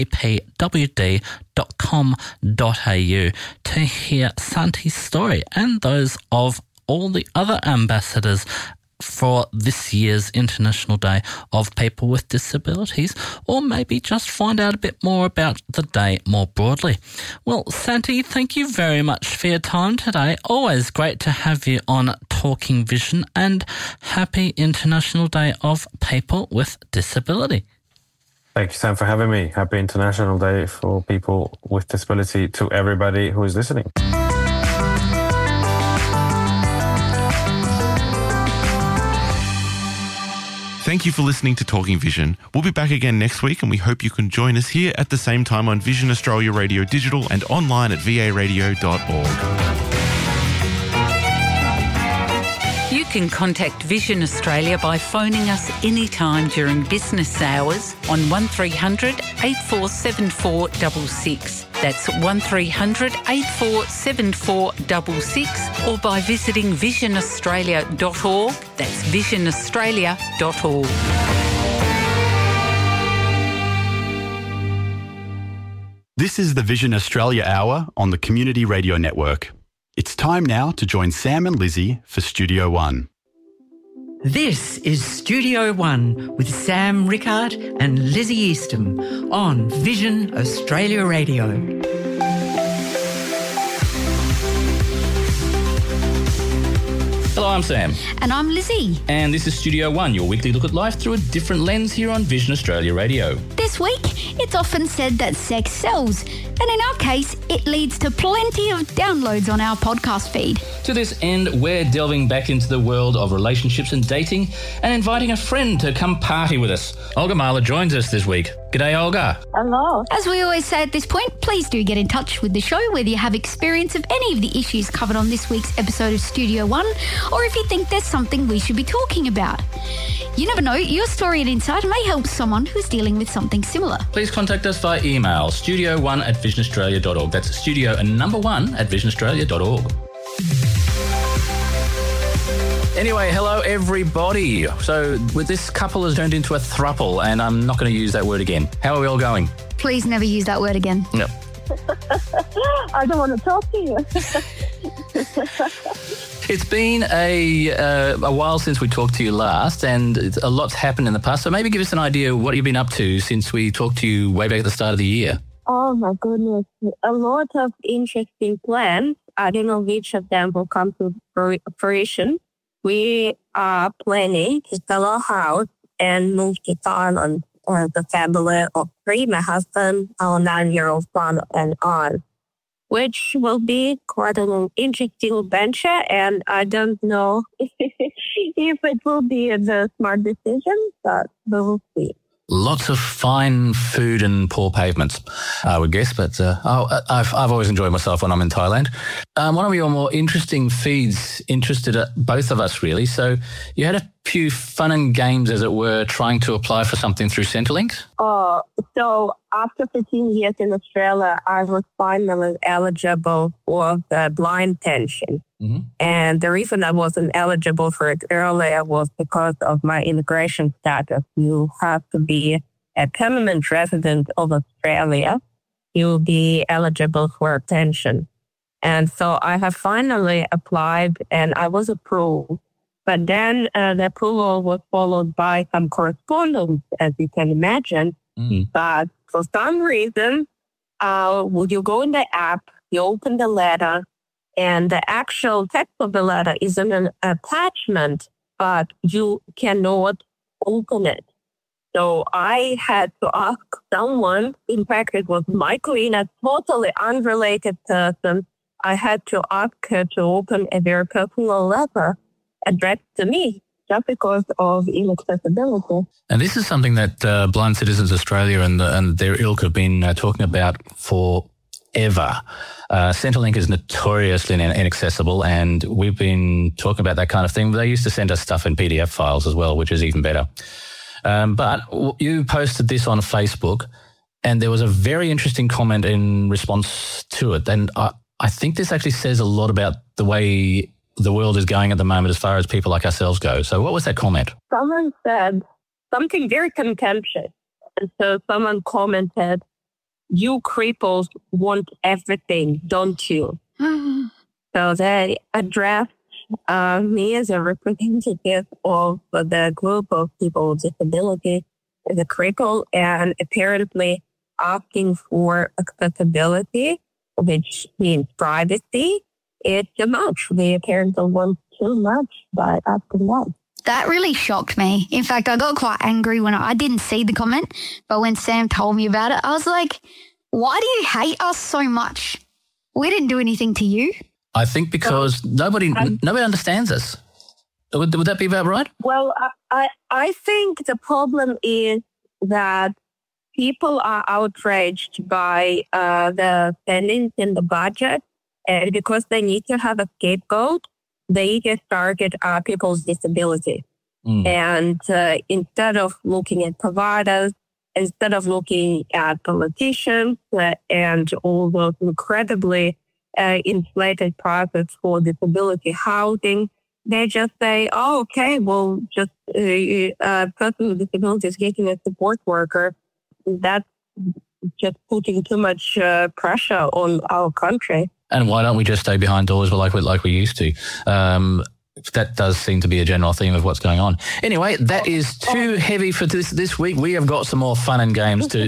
to hear Santi's story and those of all the other ambassadors for this year's International Day of People with Disabilities, or maybe just find out a bit more about the day more broadly. Well, Santi, thank you very much for your time today. Always great to have you on Talking Vision, and happy International Day of People with Disability. Thank you, Sam, for having me. Happy International Day for People with Disability to everybody who is listening. Thank you for listening to Talking Vision. We'll be back again next week, and we hope you can join us here at the same time on Vision Australia Radio Digital and online at varadio.org. You can contact Vision Australia by phoning us anytime during business hours on 1300 847466. That's 1300 847466, or by visiting visionaustralia.org. That's visionaustralia.org. This is the Vision Australia Hour on the Community Radio Network. It's time now to join Sam and Lizzie for Studio One. This is Studio One with Sam Rickard and Lizzie Eastham on Vision Australia Radio. Hello, I'm Sam. And I'm Lizzie. And this is Studio One, your weekly look at life through a different lens here on Vision Australia Radio. This week, it's often said that sex sells, and in our case, it leads to plenty of downloads on our podcast feed. To this end, we're delving back into the world of relationships and dating and inviting a friend to come party with us. Olga Mahler joins us this week. G'day, Olga. Hello. As we always say at this point, please do get in touch with the show whether you have experience of any of the issues covered on this week's episode of Studio One, or if you think there's something we should be talking about. You never know, your story and insight may help someone who's dealing with something similar. Please contact us via email, studio1@visionaustralia.org. That's studio and number 1@visionaustralia.org. Anyway, hello everybody. So this couple has turned into a throuple, and I'm not going to use that word again. How are we all going? Please never use that word again. No. I don't want to talk to you. It's been a while since we talked to you last, and a lot's happened in the past. So maybe give us an idea of what you've been up to since we talked to you way back at the start of the year. Oh my goodness. A lot of interesting plans. I don't know which of them will come to fruition. We are planning to sell our house and move to Thailand with the family of 3, my husband, our 9-year-old son, and I, which will be quite an interesting venture, and I don't know if it will be the smart decision, but we will see. Lots of fine food and poor pavements, I would guess. But I've always enjoyed myself when I'm in Thailand. One of your more interesting feeds interested both of us, really. So you had a few fun and games, as it were, trying to apply for something through Centrelink. So after 15 years in Australia, I was finally eligible for the blind pension. Mm-hmm. And the reason I wasn't eligible for it earlier was because of my immigration status. You have to be a permanent resident of Australia. You'll be eligible for a pension. And so I have finally applied and I was approved. But then the approval was followed by some correspondence, as you can imagine. Mm-hmm. But for some reason, you go in the app, you open the letter, and the actual text of the letter is an attachment, but you cannot open it. So I had to ask someone, in fact, it was my queen, a totally unrelated person. I had to ask her to open a very personal letter addressed to me just because of inaccessibility. And this is something that Blind Citizens Australia and their ilk have been talking about forever. Centrelink is notoriously inaccessible, and we've been talking about that kind of thing. They used to send us stuff in PDF files as well, which is even better. But you posted this on Facebook, and there was a very interesting comment in response to it. And I think this actually says a lot about the way the world is going at the moment as far as people like ourselves go. So what was that comment? Someone said something very contemptuous. And so someone commented, you cripples want everything, don't you? So they address me as a representative of the group of people with disability as a cripple, and apparently asking for accessibility, which means privacy, is too much. They apparently want too much by asking that. That really shocked me. In fact, I got quite angry when I didn't see the comment, but when Sam told me about it, I was like, why do you hate us so much? We didn't do anything to you. I think because nobody understands us. Would that be about right? Well, I think the problem is that people are outraged by the spending in the budget, and because they need to have a scapegoat, they just target people's disability. And instead of looking at providers, instead of looking at politicians and all those incredibly inflated prices for disability housing, they just say, oh, okay, well, just a person with disability is getting a support worker. That's just putting too much pressure on our country. And why don't we just stay behind doors like we used to? That does seem to be a general theme of what's going on. Anyway, that is too heavy for this week. We have got some more fun and games to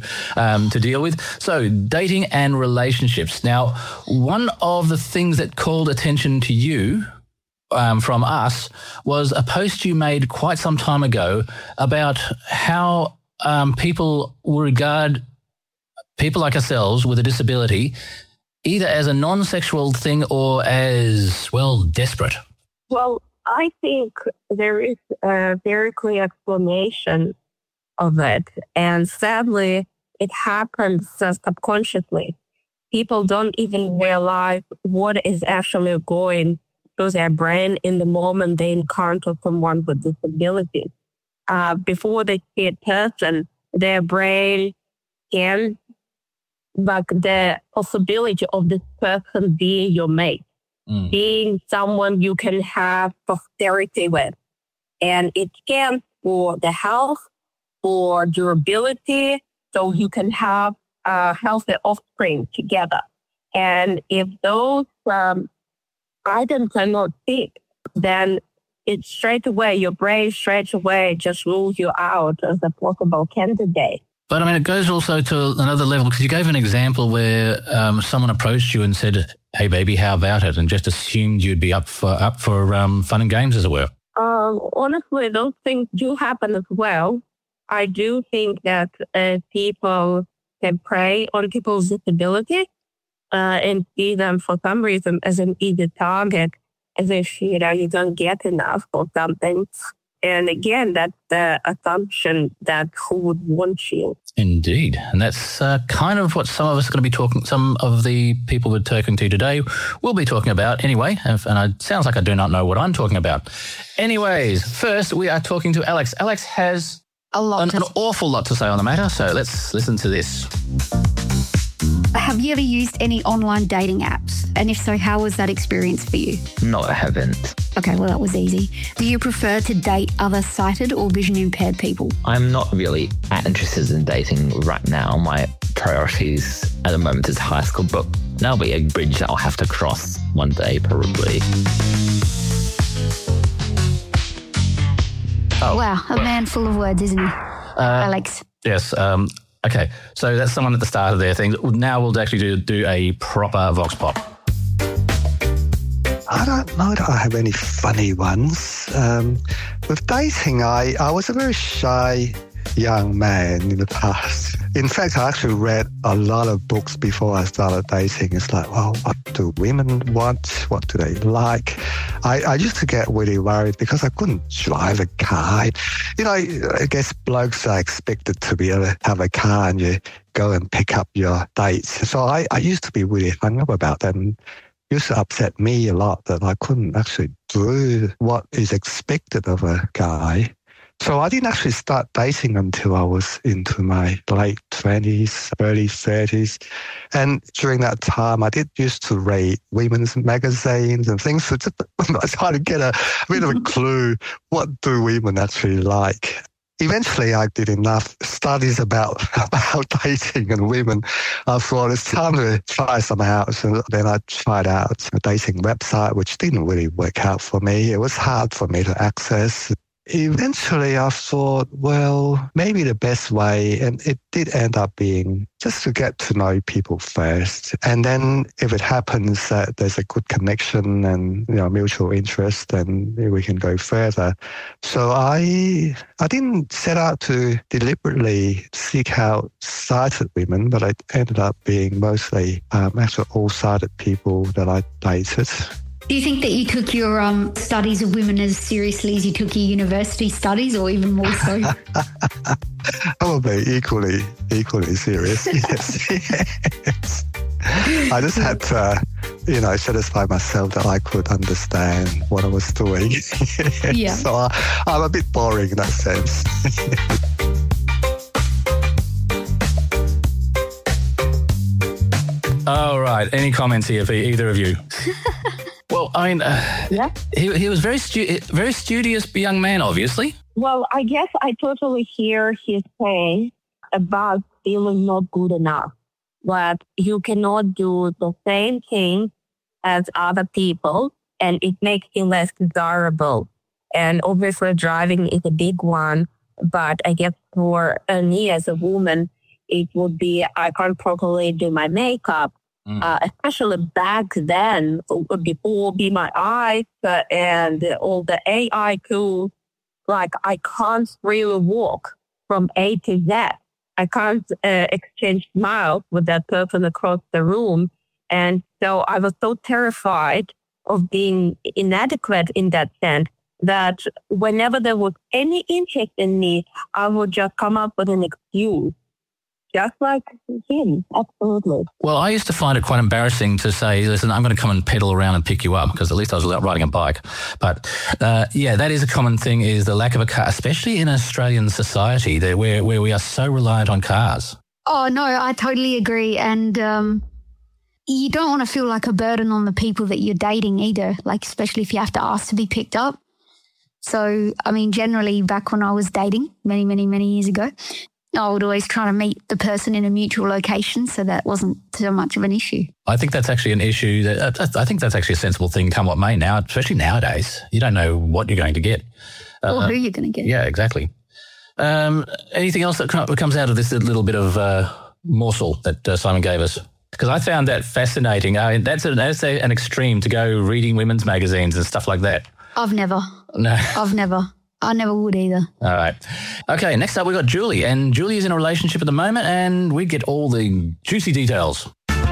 deal with. So, dating and relationships. Now, one of the things that called attention to you from us was a post you made quite some time ago about how people will regard people like ourselves with a disability either as a non-sexual thing or as, well, desperate. Well, I think there is a very clear explanation of it. And sadly, it happens subconsciously. People don't even realize what is actually going through their brain in the moment they encounter someone with disability. Before they see a person, their brain can, like the possibility of this person being your mate. Being someone you can have posterity with. And it scans for the health, for durability, so you can have healthy offspring together. And if those items are not fixed, then it's straight away, your brain straight away just rules you out as a possible candidate. But, I mean, it goes also to another level, because you gave an example where someone approached you and said, hey, baby, how about it? And just assumed you'd be up for fun and games, as it were. Honestly, those things do happen as well. I do think that people can prey on people's disability and see them for some reason as an easy target, as if, you don't get enough or something. And again, that's the assumption that who would want you. Indeed. And that's kind of what some of us are going to be talking, some of the people we're talking to today will be talking about anyway. And it sounds like I do not know what I'm talking about. Anyways, first we are talking to Alex. Alex has an awful lot to say on the matter, so let's listen to this. Have you ever used any online dating apps? And if so, how was that experience for you? No, I haven't. Okay, well, that was easy. Do you prefer to date other sighted or vision impaired people? I'm not really interested in dating right now. My priorities at the moment is high school, but that'll be a bridge I'll have to cross one day, probably. Wow, a man full of words, isn't he? Alex. Yes. Okay, so that's someone at the start of their thing. Now we'll actually do a proper Vox Pop. I don't know that I have any funny ones. With dating, I was a very shy young man in the past. In fact, I actually read a lot of books before I started dating. It's like, well, what do women want? What do they like? I used to get really worried because I couldn't drive a car. I guess blokes are expected to be able to have a car and you go and pick up your dates. So I used to be really hung up about that, and it used to upset me a lot that I couldn't actually do what is expected of a guy. So I didn't actually start dating until I was into my late 20s, early 30s. And during that time, I did used to read women's magazines and things. So just I tried to get a bit of a clue, what do women actually like? eventually I did enough studies about dating and women. I thought it's time to try some out. And then I tried out a dating website, which didn't really work out for me. It was hard for me to access. Eventually, I thought, well, maybe the best way, and it did end up being just to get to know people first. And then if it happens that there's a good connection and, mutual interest, then we can go further. So I didn't set out to deliberately seek out sighted women, but it ended up being mostly actually all-sighted people that I dated. Do you think that you took your studies of women as seriously as you took your university studies, or even more so? Probably equally serious. Yes. I just had to, satisfy myself that I could understand what I was doing. Yeah. So I'm a bit boring in that sense. All right. Any comments here for either of you? Well, I mean, he was very studious young man, obviously. Well, I guess I totally hear his saying about feeling not good enough. That you cannot do the same thing as other people, and it makes you less desirable. And obviously, driving is a big one. But I guess for me as a woman, it would be I can't properly do my makeup. Especially back then, before Be My Eyes and all the AI tools, like I can't really walk from A to Z. I can't exchange smiles with that person across the room. And so I was so terrified of being inadequate in that sense that whenever there was any interest in me, I would just come up with an excuse. Just like him, absolutely. Well, I used to find it quite embarrassing to say, listen, I'm going to come and pedal around and pick you up, because at least I was riding a bike. But that is a common thing, is the lack of a car, especially in Australian society where we are so reliant on cars. Oh, no, I totally agree. And you don't want to feel like a burden on the people that you're dating either, like especially if you have to ask to be picked up. So, I mean, generally back when I was dating many, many, many years ago, I would always try to meet the person in a mutual location, so that wasn't so much of an issue. I think that's actually an issue. I think that's actually a sensible thing, come what may now, especially nowadays. You don't know what you're going to get. Or who you're going to get. Yeah, exactly. Anything else that comes out of this little bit of morsel that Simon gave us? Because I found that fascinating. That's an extreme to go reading women's magazines and stuff like that. I've never. No. I've never. I never would either. All right. Okay, next up we've got Julie. And Julie is in a relationship at the moment, and we get all the juicy details.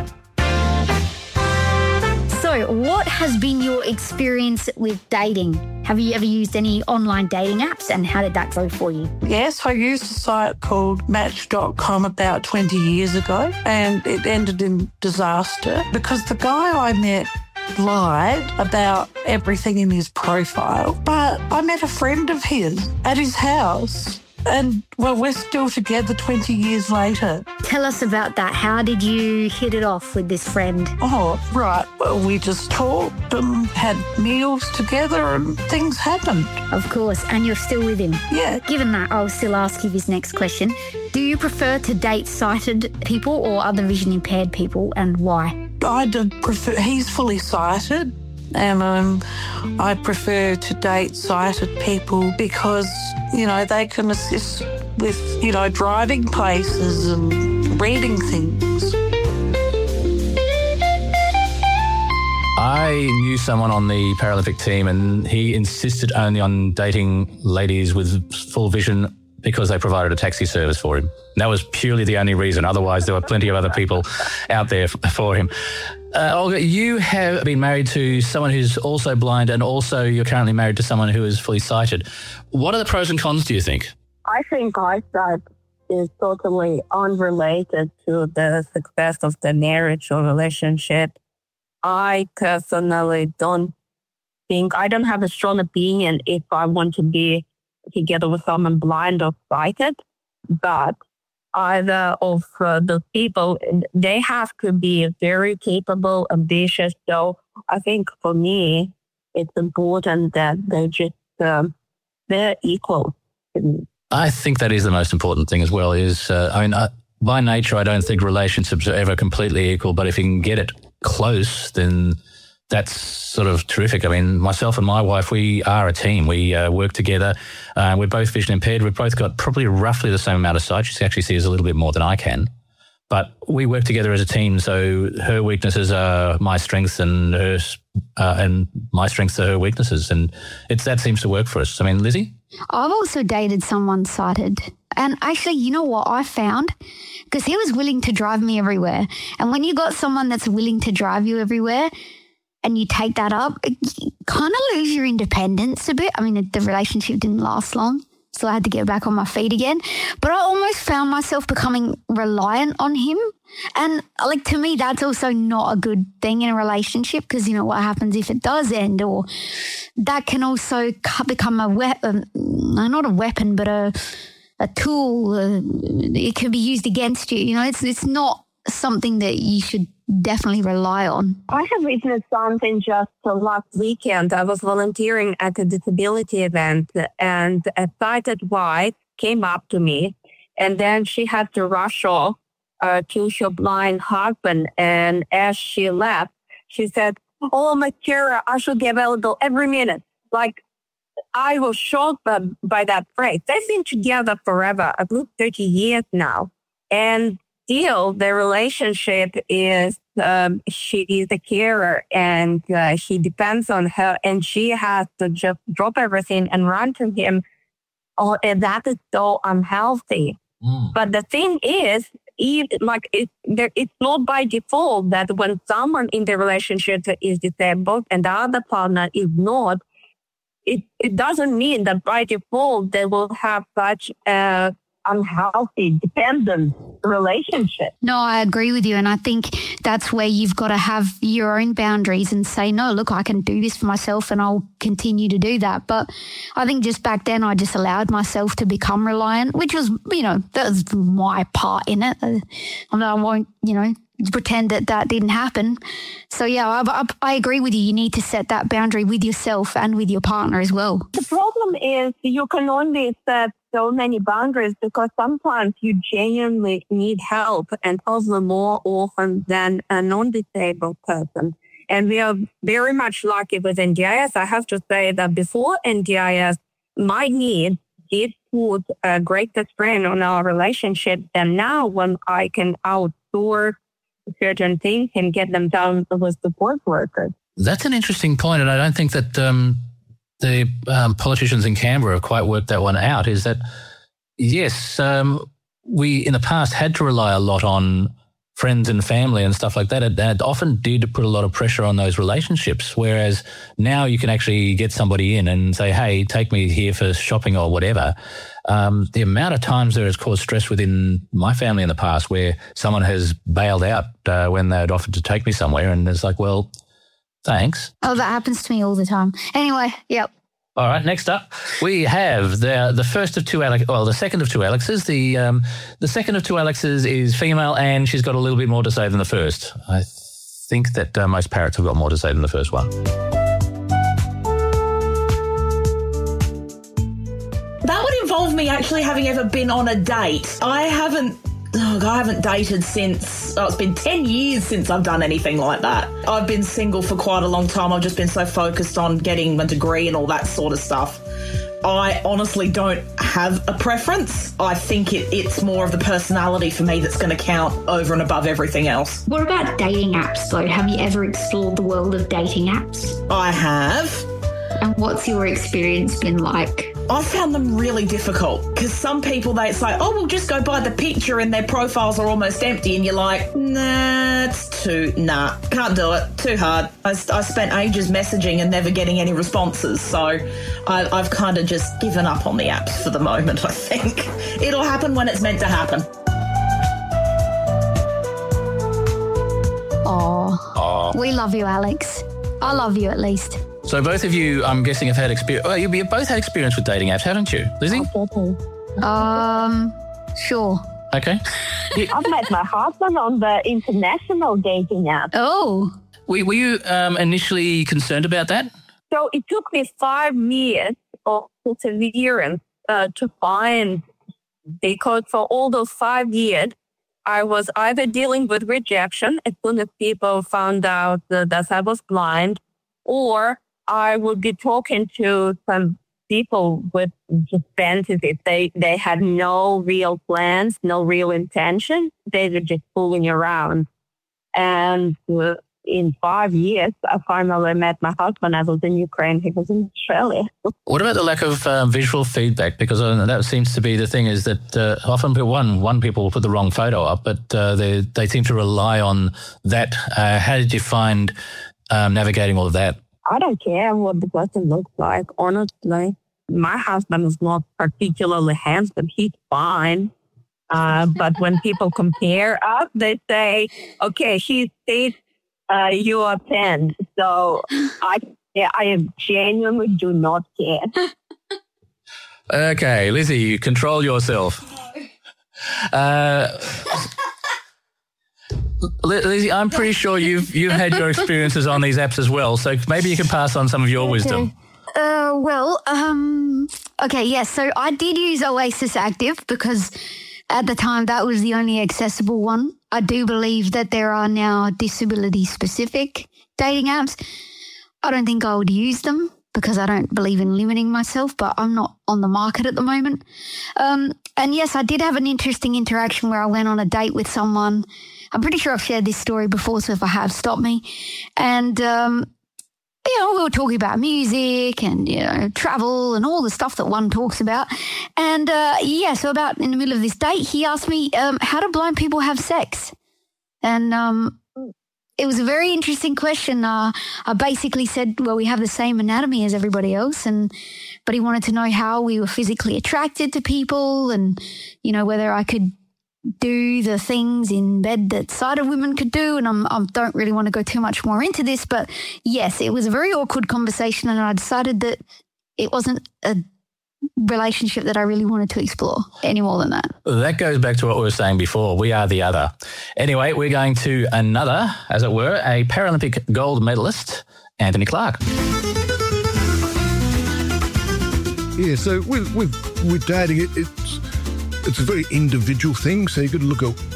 So what has been your experience with dating? Have you ever used any online dating apps, and how did that go for you? Yes, I used a site called Match.com about 20 years ago, and it ended in disaster because the guy I met lied about everything in his profile, but I met a friend of his at his house, and well, we're still together 20 years later. Tell us about that. How did you hit it off with this friend? Oh, right. Well, we just talked and had meals together and things happened. Of course, and you're still with him. Yeah. Given that, I'll still ask you this next question. Do you prefer to date sighted people or other vision impaired people, and why? I do prefer, he's fully sighted, and I prefer to date sighted people because, they can assist with, driving places and reading things. I knew someone on the Paralympic team, and he insisted only on dating ladies with full vision because they provided a taxi service for him. That was purely the only reason. Otherwise, there were plenty of other people out there for him. Olga, you have been married to someone who's also blind, and also you're currently married to someone who is fully sighted. What are the pros and cons, do you think? I think eyesight is totally unrelated to the success of the marriage or relationship. I personally don't have a strong opinion if I want to be together with someone blind or sighted, but either of the people, they have to be very capable, ambitious. So I think for me, it's important that they're just they're equal. I think that is the most important thing as well is, by nature, I don't think relationships are ever completely equal, but if you can get it close, then that's sort of terrific. I mean, myself and my wife, we are a team. We work together. We're both vision impaired. We've both got probably roughly the same amount of sight. She actually sees a little bit more than I can. But we work together as a team, so her weaknesses are my strengths and and my strengths are her weaknesses. And that seems to work for us. I mean, Lizzie? I've also dated someone sighted. And actually, you know what I found? Because he was willing to drive me everywhere. And when you got someone that's willing to drive you everywhere and you take that up, you kind of lose your independence a bit. I mean, the relationship didn't last long, so I had to get back on my feet again. But I almost found myself becoming reliant on him. And, to me, that's also not a good thing in a relationship because, you know, what happens if it does end? Or that can also become a weapon, not a weapon, but a tool. It can be used against you. You know, it's not something that you should definitely rely on. I have witnessed something just last weekend. I was volunteering at a disability event, and a sighted wife came up to me, and then she had to rush off to her blind husband. And as she left, she said, "Oh, my carer, I should be available every minute." I was shocked by that phrase. They've been together forever, I believe 30 years now. And still, the relationship is, she is a carer and he depends on her, and she has to just drop everything and run to him. Oh, and that is so unhealthy. But the thing is, it's not by default that when someone in the relationship is disabled and the other partner is not, it doesn't mean that by default they will have such a unhealthy, dependent relationship. No, I agree with you. And I think that's where you've got to have your own boundaries and say, no, look, I can do this for myself and I'll continue to do that. But I think just back then I just allowed myself to become reliant, which was, you know, that was my part in it. I won't, you know, pretend that didn't happen. So, yeah, I agree with you. You need to set that boundary with yourself and with your partner as well. The problem is you can only set so many boundaries because sometimes you genuinely need help, and also more often than a non-disabled person. And we are very much lucky with NDIS. I have to say that before NDIS, my needs did put a greater strain on our relationship than now when I can outsource certain things and get them done with support workers. That's an interesting point, and I don't think that the politicians in Canberra have quite worked that one out, is that, yes, we in the past had to rely a lot on friends and family and stuff like that. It often did put a lot of pressure on those relationships, whereas now you can actually get somebody in and say, hey, take me here for shopping or whatever. The amount of times there has caused stress within my family in the past where someone has bailed out when they had offered to take me somewhere, and it's like, well, thanks. Oh, that happens to me all the time. Anyway, yep. All right, next up, we have the first of two Alex. Well, the second of two Alexes. The second of two Alexes is female, and she's got a little bit more to say than the first. I think that most parrots have got more to say than the first one. That would involve me actually having ever been on a date. I haven't dated since, it's been 10 years since I've done anything like that. I've been single for quite a long time. I've just been so focused on getting my degree and all that sort of stuff. I honestly don't have a preference. I think it's more of the personality for me that's going to count over and above everything else. What about dating apps, though? Have you ever explored the world of dating apps? I have. And what's your experience been like? I found them really difficult because some people, they say, oh, we'll just go by the picture and their profiles are almost empty. And you're like, can't do it. Too hard. I spent ages messaging and never getting any responses. So I've kind of just given up on the apps for the moment, I think. It'll happen when it's meant to happen. Oh, we love you, Alex. I love you at least. So both of you, I'm guessing, have had experience. Well, you've both had experience with dating apps, haven't you, Lizzie? Sure. Okay. I've met my husband on the international dating app. Oh. Were you initially concerned about that? So it took me 5 years of perseverance to find, because for all those 5 years, I was either dealing with rejection as soon as people found out that I was blind, or I would be talking to some people with just fantasies. They had no real plans, no real intention. They were just fooling around. And in 5 years, I finally met my husband. I was in Ukraine. He was in Australia. What about the lack of visual feedback? Because that seems to be the thing, is that often people will put the wrong photo up, but they seem to rely on that. How did you find navigating all of that? I don't care what the person looks like, honestly. My husband is not particularly handsome. He's fine. But when people compare us, they say, okay, she's 8, you are 10. So I genuinely do not care. Okay, Lizzie, control yourself. Lizzie, I'm pretty sure you've had your experiences on these apps as well, so maybe you can pass on some of your wisdom. Okay, yes. So I did use Oasis Active because at the time that was the only accessible one. I do believe that there are now disability-specific dating apps. I don't think I would use them because I don't believe in limiting myself, but I'm not on the market at the moment. And yes, I did have an interesting interaction where I went on a date with someone. I'm pretty sure I've shared this story before, so if I have, stop me. And, we were talking about music and, travel and all the stuff that one talks about. And, so about in the middle of this date, he asked me, how do blind people have sex? And it was a very interesting question. I basically said, well, we have the same anatomy as everybody else, but he wanted to know how we were physically attracted to people and, whether I could do the things in bed that sighted women could do. And I don't really want to go too much more into this, but yes, it was a very awkward conversation, and I decided that it wasn't a relationship that I really wanted to explore any more than that. That goes back to what we were saying before. We are the other. Anyway, we're going to another, as it were, a Paralympic gold medalist, Anthony Clark. Yeah, so with dating, it's a very individual thing. So you got to look at,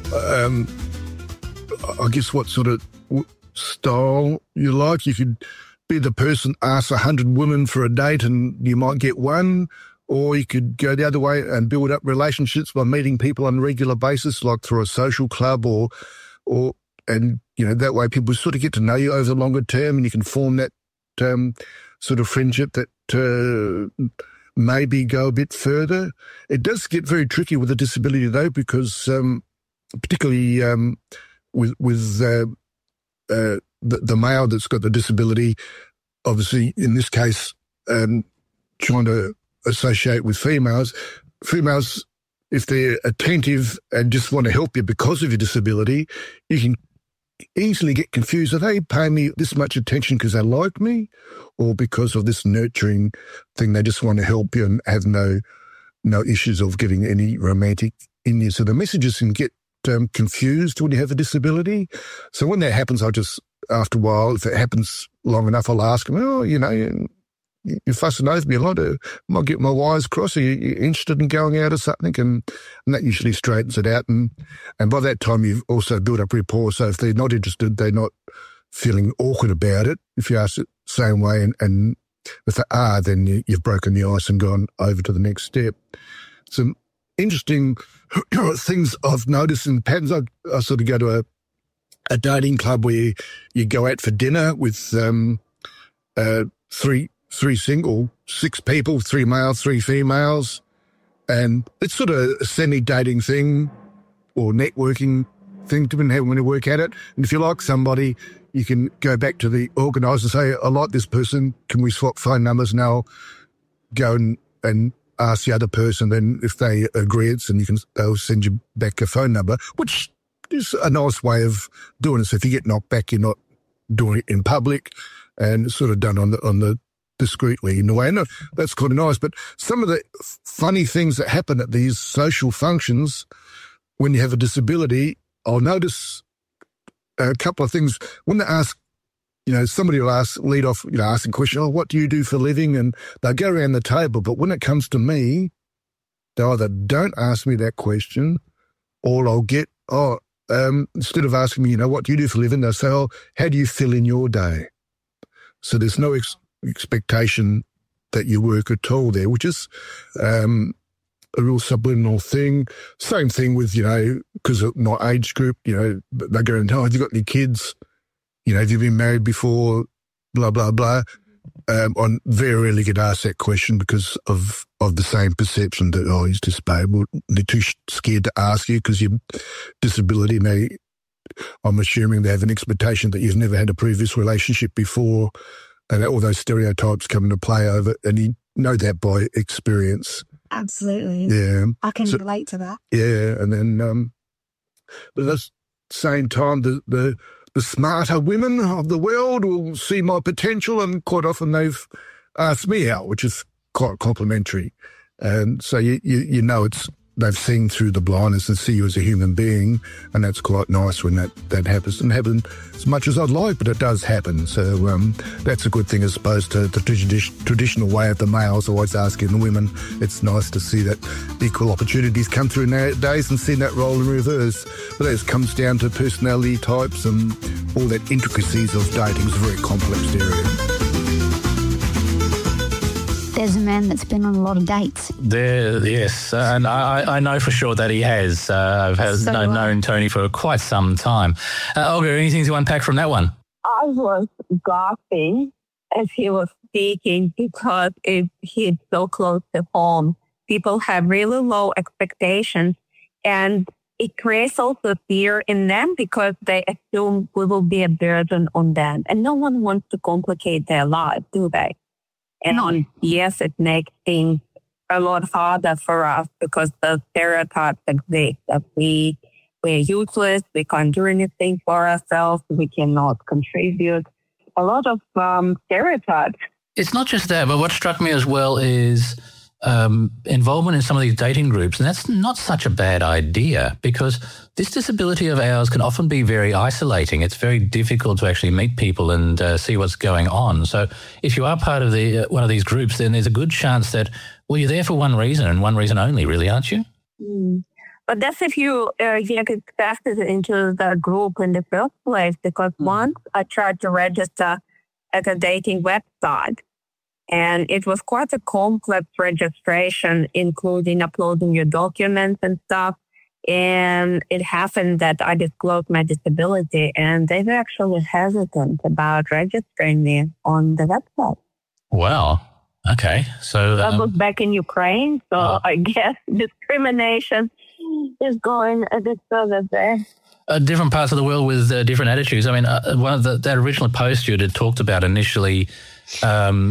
I guess, what sort of style you like. You could be the person asks 100 women for a date and you might get one, or you could go the other way and build up relationships by meeting people on a regular basis, like through a social club and that way people sort of get to know you over the longer term, and you can form that sort of friendship that maybe go a bit further. It does get very tricky with a disability though, because particularly with the male that's got the disability, obviously in this case trying to associate with females, if they're attentive and just want to help you because of your disability, you can easily get confused. Are they paying me this much attention because they like me, or because of this nurturing thing they just want to help you and have no issues of getting any romantic in you? So the messages can get confused when you have a disability. So when that happens, I just, after a while, if it happens long enough, I'll ask them, you're fussing over me a lot. I might get my wires crossed. Are you interested in going out or something? And that usually straightens it out. And by that time, you've also built up rapport. So if they're not interested, they're not feeling awkward about it. If you ask it the same way, and if they are, then you've broken the ice and gone over to the next step. Some interesting things I've noticed in patterns. I sort of go to a dating club where you go out for dinner with three single, 6 people, 3 males, 3 females. And it's sort of a semi-dating thing or networking thing, depending on how you work at it. And if you like somebody, you can go back to the organiser and say, I like this person, can we swap phone numbers? And they'll go and ask the other person. Then if they agree, they'll send you back a phone number, which is a nice way of doing it. So if you get knocked back, you're not doing it in public, and it's sort of done on the discreetly in a way. And that's kind of nice. But some of the funny things that happen at these social functions when you have a disability, I'll notice a couple of things. When they ask somebody will lead off, asking a question, oh, what do you do for a living? And they'll go around the table. But when it comes to me, they either don't ask me that question or I'll get, instead of asking me, what do you do for a living? They'll say, oh, how do you fill in your day? So there's no expectation that you work at all there, which is a real subliminal thing. Same thing with, because of my age group, they go and tell, have you got any kids? Have you been married before? Blah, blah, blah. I very rarely get asked that question because of the same perception that, oh, he's disabled. They're too scared to ask you because your disability I'm assuming they have an expectation that you've never had a previous relationship before, and all those stereotypes come into play over it, and you know that by experience. Absolutely. Yeah. I can relate to that. Yeah, and then, but at the same time, the smarter women of the world will see my potential, and quite often they've asked me out, which is quite complimentary. And so you know they've seen through the blindness and see you as a human being, and that's quite nice when that happens. And happen as much as I'd like, but it does happen. So that's a good thing as opposed to the traditional way of the males always asking the women. It's nice to see that equal opportunities come through nowadays and see that role in reverse. But that comes down to personality types and all that intricacies of dating is a very complex area. There's a man that's been on a lot of dates. Yes, and I know for sure that he has. I've known Tony for quite some time. Olga, anything to unpack from that one? I was gasping as he was speaking because it hit so close to home. People have really low expectations, and it creates also fear in them because they assume we will be a burden on them. And no one wants to complicate their life, do they? And yes, it makes things a lot harder for us because the stereotypes exist that we're useless, we can't do anything for ourselves, we cannot contribute. A lot of stereotypes. It's not just that, but what struck me as well is involvement in some of these dating groups. And that's not such a bad idea because this disability of ours can often be very isolating. It's very difficult to actually meet people and see what's going on. So if you are part of one of these groups, then there's a good chance that, well, you're there for one reason and one reason only, really, aren't you? But that's if you get accepted into the group in the first place, because once I tried to register at a dating website, and it was quite a complex registration, including uploading your documents and stuff. And it happened that I disclosed my disability, and they were actually hesitant about registering me on the website. Wow. Okay. So I was back in Ukraine, so I guess discrimination is going a bit further there. Different parts of the world with different attitudes. I mean, one of that original post you had talked about initially, an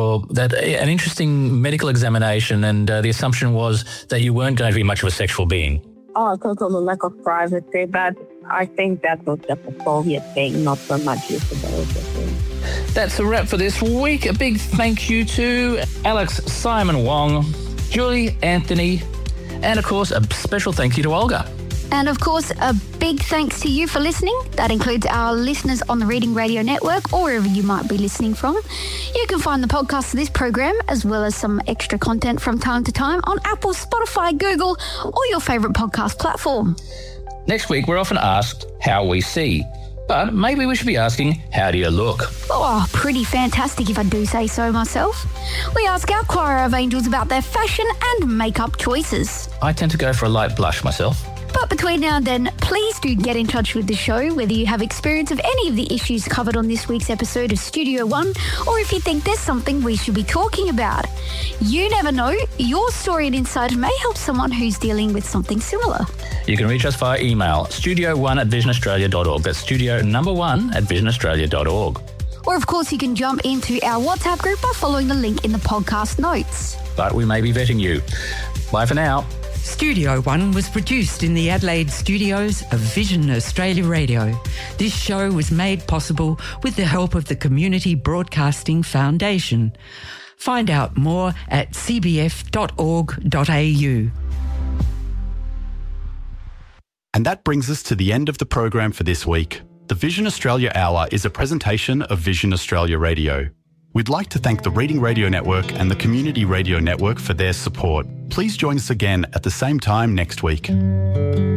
interesting medical examination, and the assumption was that you weren't going to be much of a sexual being. Oh, total lack of privacy, but I think that was just a Soviet thing, not so much usability thing. That's a wrap for this week. A big thank you to Alex Simon Wong, Julie Anthony, and of course a special thank you to Olga. And of course, a big thanks to you for listening. That includes our listeners on the Reading Radio Network or wherever you might be listening from. You can find the podcast of this program as well as some extra content from time to time on Apple, Spotify, Google, or your favourite podcast platform. Next week, we're often asked how we see. But maybe we should be asking, how do you look? Oh, pretty fantastic if I do say so myself. We ask our choir of angels about their fashion and makeup choices. I tend to go for a light blush myself. But between now and then, please do get in touch with the show, whether you have experience of any of the issues covered on this week's episode of Studio One, or if you think there's something we should be talking about. You never know, your story and insight may help someone who's dealing with something similar. You can reach us via email, studio1@visionaustralia.org. That's studio1@visionaustralia.org. Or of course, you can jump into our WhatsApp group by following the link in the podcast notes. But we may be vetting you. Bye for now. Studio One was produced in the Adelaide studios of Vision Australia Radio. This show was made possible with the help of the Community Broadcasting Foundation. Find out more at cbf.org.au. And that brings us to the end of the program for this week. The Vision Australia Hour is a presentation of Vision Australia Radio. We'd like to thank the Reading Radio Network and the Community Radio Network for their support. Please join us again at the same time next week.